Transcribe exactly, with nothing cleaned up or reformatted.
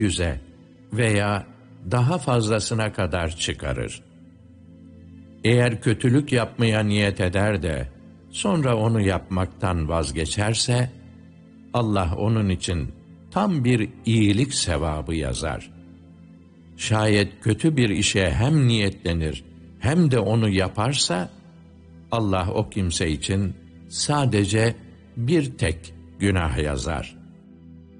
yüze veya daha fazlasına kadar çıkarır. Eğer kötülük yapmaya niyet eder de sonra onu yapmaktan vazgeçerse, Allah onun için tam bir iyilik sevabı yazar. Şayet kötü bir işe hem niyetlenir hem de onu yaparsa, Allah o kimse için sadece bir tek günah yazar.